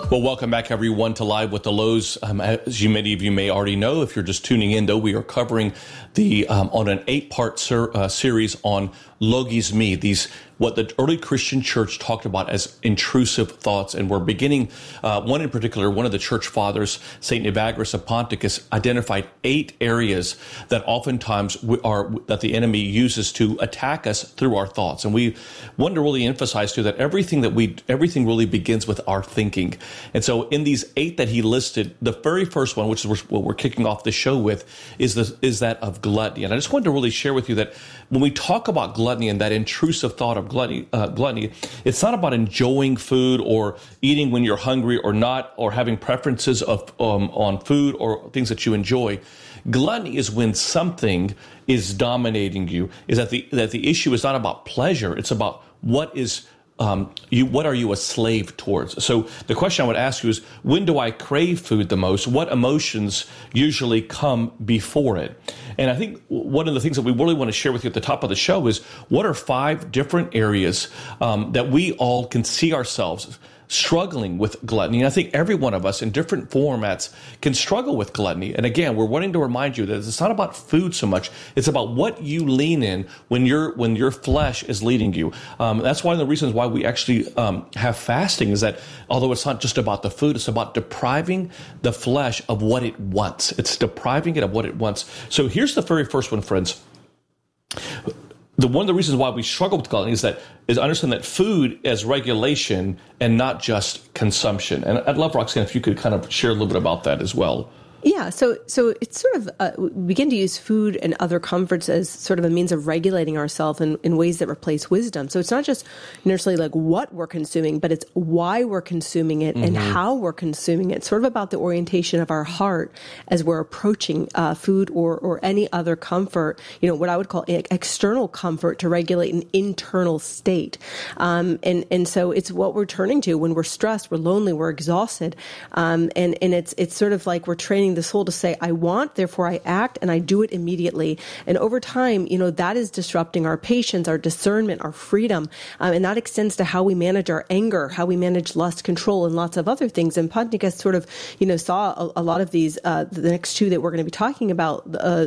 Well, welcome back, everyone, to Live with the Lows. As many of you may already know, if you're just tuning in, though, we are covering the on an 8-part series on logizmi, these what the early Christian church talked about as intrusive thoughts. And we're beginning, one in particular, one of the church fathers, St. Evagrius of Ponticus, identified 8 areas that oftentimes that the enemy uses to attack us through our thoughts. And we want to really emphasize, too, that everything really begins with our thinking. And so in these 8 that he listed, the very first one, which is what we're kicking off the show with, is that of gluttony. And I just wanted to really share with you that when we talk about gluttony and that intrusive thought of gluttony, it's not about enjoying food or eating when you're hungry or not, or having preferences on food or things that you enjoy. Gluttony is when something is dominating you. Is that the issue is not about pleasure; it's about what are you a slave towards? So the question I would ask you is, when do I crave food the most? What emotions usually come before it? And I think one of the things that we really want to share with you at the top of the show is, what are 5 different areas that we all can see ourselves struggling with gluttony? And I think every one of us in different formats can struggle with gluttony. And again, we're wanting to remind you that it's not about food so much. It's about what you lean in when your flesh is leading you. That's one of the reasons why we actually have fasting, is that although it's not just about the food, it's about depriving the flesh of what it wants. It's depriving it of what it wants. So here's the very first one, friends. One of the reasons why we struggle with gluttony is understand that food as regulation and not just consumption. And I'd love, Roxanne, if you could kind of share a little bit about that as well. Yeah, so it's sort of, we begin to use food and other comforts as sort of a means of regulating ourselves in ways that replace wisdom. So it's not just necessarily like what we're consuming, but it's why we're consuming it and how we're consuming it. It's sort of about the orientation of our heart as we're approaching food or any other comfort, what I would call external comfort to regulate an internal state. And so it's what we're turning to when we're stressed, we're lonely, we're exhausted. And it's sort of like we're training the soul to say, I want, therefore I act, and I do it immediately. And over time, that is disrupting our patience, our discernment, our freedom. And that extends to how we manage our anger, how we manage lust, control, and lots of other things. And Ponticus sort of, saw a lot of these, the next 2 that we're going to be talking about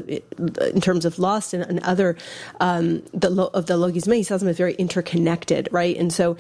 in terms of lust and other, of the logizmi, he says them as very interconnected, right? And so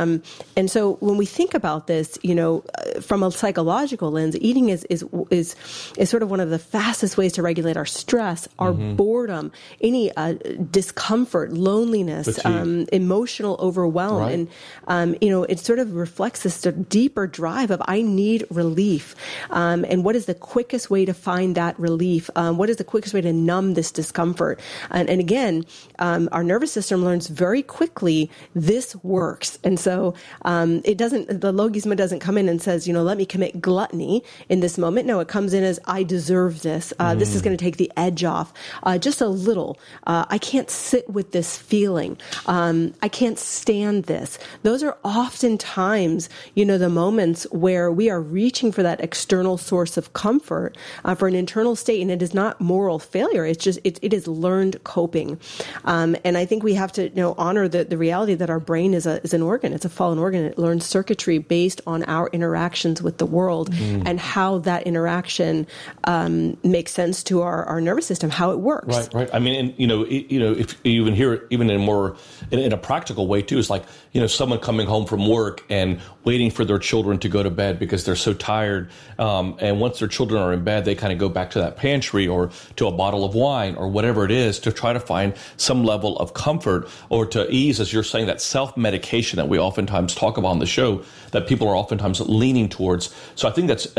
when we think about this, from a psychological lens, eating is sort of one of the fastest ways to regulate our stress, our boredom, any discomfort, loneliness, emotional overwhelm. Right. And, it sort of reflects this sort of deeper drive of I need relief. And what is the quickest way to find that relief? What is the quickest way to numb this discomfort? And again, our nervous system learns very quickly this works. And so the logisma doesn't come in and says, let me commit gluttony in this moment. No, it comes in as I deserve this. This is going to take the edge off just a little. I can't sit with this feeling. I can't stand this. Those are oftentimes, the moments where we are reaching for that external source of comfort for an internal state, and it is not moral failure. It's just it is learned coping, and I think we have to honor the reality that our brain is an organ. It's a fallen organ. It learns circuitry based on our interactions with the world and how that interaction makes sense to our nervous system, how it works. Right. I mean, and, if you even hear it, even in a practical way too, it's like, someone coming home from work and waiting for their children to go to bed because they're so tired. And once their children are in bed, they kind of go back to that pantry or to a bottle of wine or whatever it is to try to find some level of comfort or to ease, as you're saying, that self-medication that we oftentimes talk about on the show that people are oftentimes leaning towards. So I think that's